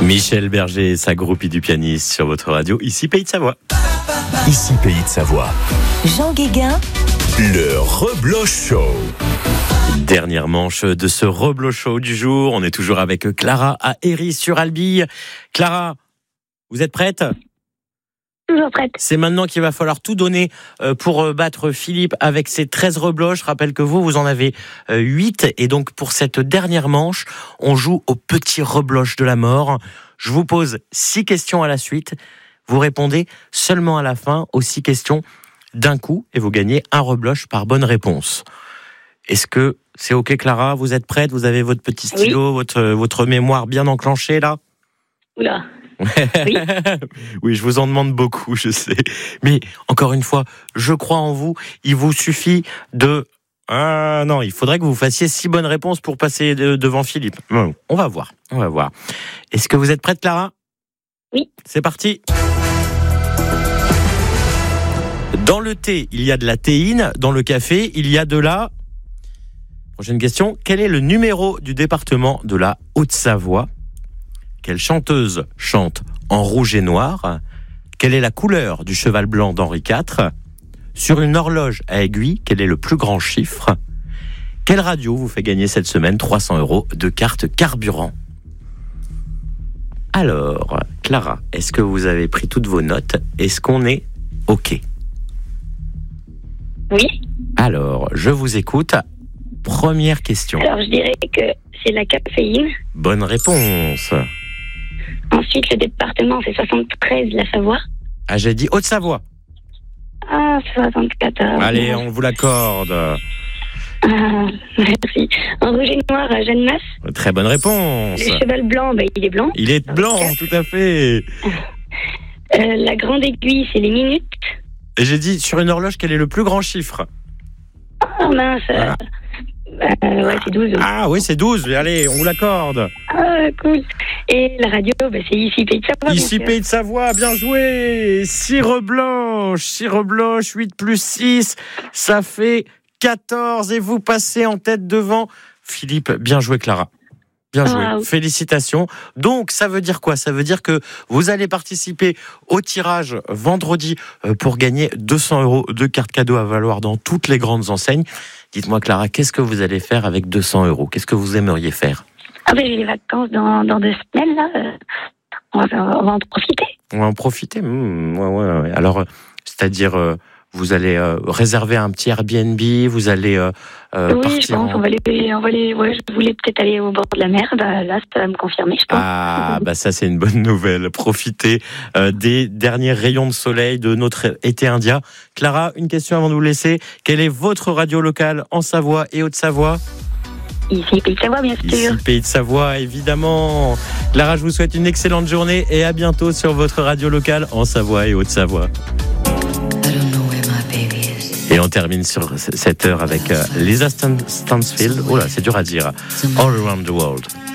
Michel Berger et sa groupie du pianiste sur votre radio, ici Pays de Savoie. Ici Pays de Savoie. Jean Guéguin. Le Rebloch Show. Dernière manche de ce Rebloch Show du jour. On est toujours avec Clara à Héry-sur-Albille. Clara, vous êtes prête ? Toujours prête. C'est maintenant qu'il va falloir tout donner pour battre Philippe avec ses 13 rebloches. Je rappelle que vous en avez 8. Et donc, pour cette dernière manche, on joue au petit rebloche de la mort. Je vous pose 6 questions à la suite. Vous répondez seulement à la fin aux 6 questions d'un coup et vous gagnez un rebloche par bonne réponse. Est-ce que c'est OK, Clara ? Vous êtes prête ? Vous avez votre petit stylo, oui. votre mémoire bien enclenchée, là ? Oula. Oui. Oui, je vous en demande beaucoup, je sais. Mais encore une fois, je crois en vous. Il vous suffit de... Ah non, il faudrait que vous fassiez 6 bonnes réponses pour passer devant Philippe. On va voir. Est-ce que vous êtes prête, Clara ? Oui. C'est parti. Dans le thé, il y a de la théine. Dans le café, il y a de la... Prochaine question. Quel est le numéro du département de la Haute-Savoie ? Quelle chanteuse chante en rouge et noir ? Quelle est la couleur du cheval blanc d'Henri IV ? Sur une horloge à aiguille, quel est le plus grand chiffre ? Quelle radio vous fait gagner cette semaine 300 € de carte carburant ? Alors, Clara, est-ce que vous avez pris toutes vos notes ? Est-ce qu'on est OK ? Oui. Alors, je vous écoute. Première question. Alors, je dirais que c'est la caféine. Bonne réponse. Ensuite, le département, c'est 73, la Savoie. Ah, j'ai dit Haute-Savoie. Ah, 74. Allez, on vous l'accorde. Merci. En rouge et noir, à Jeanne Masse. Très bonne réponse. Le cheval blanc, il est blanc. Il est blanc, tout à fait. La grande aiguille, c'est les minutes. Et j'ai dit, sur une horloge, quel est le plus grand chiffre ? Ah mince. Voilà. Ouais, c'est 12. Ah oui, c'est 12. Allez, on vous l'accorde. Ah, cool. Et la radio, c'est ici Pays de Savoie. Ici Pays de Savoie, bien joué. 6 rebloches, 8 plus 6, ça fait 14. Et vous passez en tête devant Philippe. Bien joué, Clara. Bien joué. Wow. Félicitations. Donc, ça veut dire quoi ? Ça veut dire que vous allez participer au tirage vendredi pour gagner 200 € de cartes cadeaux à valoir dans toutes les grandes enseignes. Dites-moi, Clara, qu'est-ce que vous allez faire avec 200 €? Qu'est-ce que vous aimeriez faire ? Ah ben, j'ai les vacances dans 2 semaines, là. On va en profiter. On va en profiter. Ouais. Alors, c'est-à-dire... vous allez réserver un petit Airbnb, vous allez oui, partir. Je pense, on va aller. Ouais, je voulais peut-être aller au bord de la mer. Là, ça va me confirmer, je pense. Ah, ça c'est une bonne nouvelle. Profitez des derniers rayons de soleil de notre été indien. Clara, une question avant de vous laisser. Quelle est votre radio locale en Savoie et Haute-Savoie ? Ici, Pays de Savoie, bien sûr. Ici, Pays de Savoie, évidemment. Clara, je vous souhaite une excellente journée et à bientôt sur votre radio locale en Savoie et Haute-Savoie. Et on termine sur cette heure avec Lisa Stansfield. Oh là, c'est dur à dire. All Around the World.